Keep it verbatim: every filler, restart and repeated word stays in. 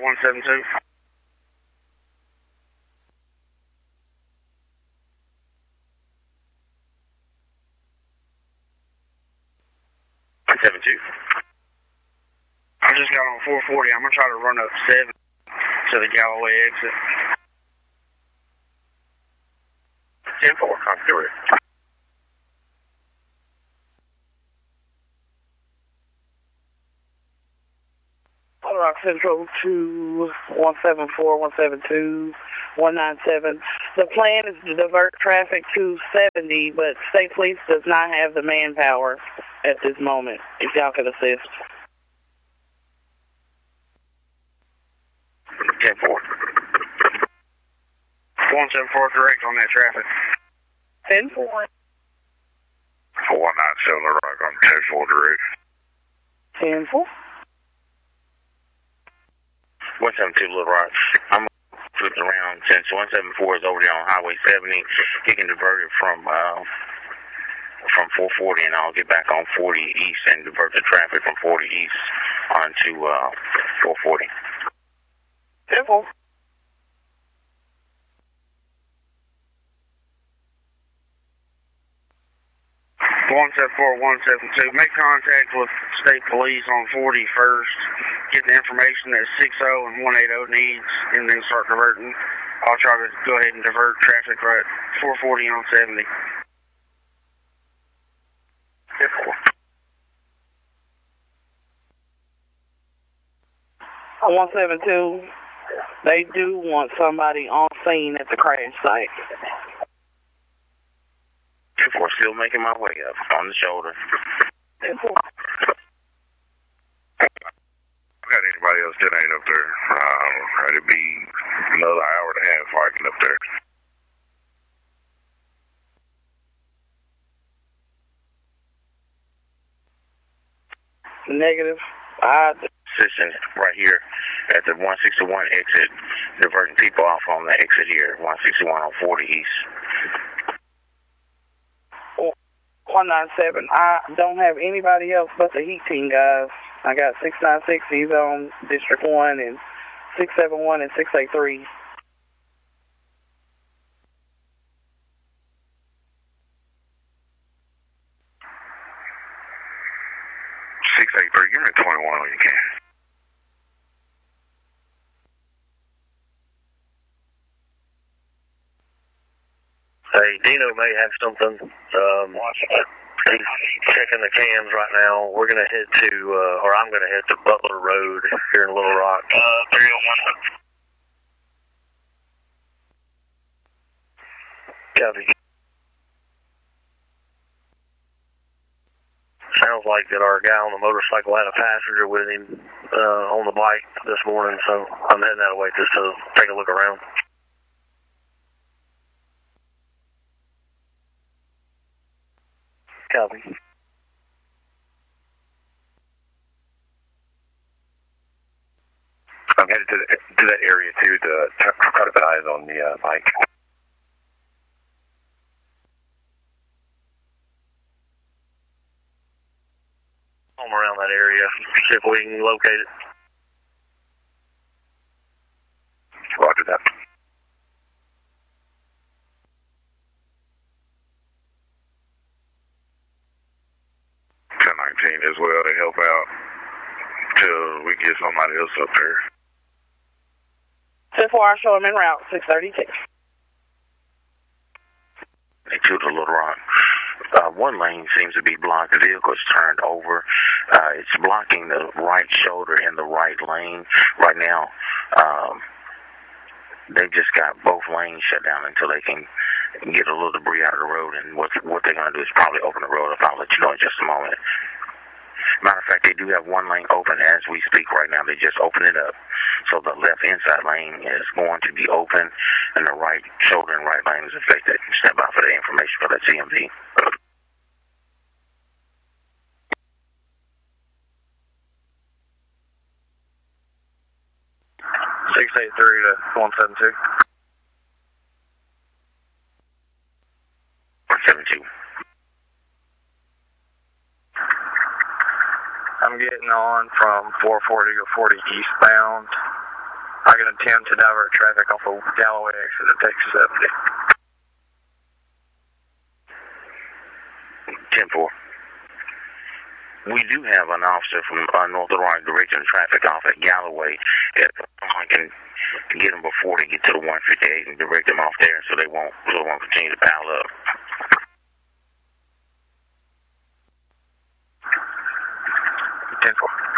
one seven two. one seven two. I just got on four forty. I'm going to try to run up seven to the Galloway exit. ten four, I'm through it. Little Rock Central to one seven four, one seven two, one nine seven. The plan is to divert traffic to seventy, but State Police does not have the manpower at this moment, if y'all could assist. ten four. one seven four correct on that traffic. ten four. four nine seven Little Rock on ten four direct. ten four. one seven two Little Rock. I'm flipping around since one seven four is over there on Highway seventy. He can divert it from uh, from four forty, and I'll get back on forty East and divert the traffic from forty East onto uh, four forty. ten four. one seven four, one seven two. Make contact with State Police on forty first. Get the information that six oh and one eighty needs, and then start diverting. I'll try to go ahead and divert traffic right four forty on seventy. On one seven two, they do want somebody on scene at the crash site. ten four, still making my way up on the shoulder. ten four. Got anybody else that ain't up there? Um, it'll be another hour and a half before I get up there. Negative. I Position right here at the one sixty-one exit, diverting people off on the exit here, one sixty-one on forty East. one nine seven. I don't have anybody else but the heat team guys. I got six nine six, he's on District one, and six seven one and six eight three. six eight three, give me a twenty-one when you can. Hey, Dino may have something. Um, he's checking the cams right now. We're going to head to, uh, or I'm going to head to Butler Road here in Little Rock. Uh, three oh one. Copy. Sounds like that our guy on the motorcycle had a passenger with him uh, on the bike this morning, so I'm heading that way just to take a look around. Copy. I'm headed to, the, to that area too to try to put eyes on the uh, bike. Home around that area, see if we can locate it. Roger that. ten nineteen as well to help out till we get somebody else up there. ten four, I show him en route, six thirty-six. They to the Little Rock. Uh, one lane seems to be blocked. The vehicle is turned over. Uh, it's blocking the right shoulder in the right lane right now. Um, they just got both lanes shut down until they can get a little debris out of the road. And what what they're going to do is probably open the road up. I'll let you know in just a moment. Matter of fact, they do have one lane open as we speak right now. They just opened it up. So the left inside lane is going to be open, and the right shoulder and right lane is affected. Step out for the information for that C M V. six eight three to one seven two. one seven two. I'm getting on from four forty or forty eastbound I can attempt to divert traffic off of Galloway exit at Texas seventy. ten four. We do have an officer from uh, North Aurora directing traffic off at Galloway. If someone can get them before they get to the one fifty-eight and direct them off there so they won't, so they won't continue to pile up. ten four.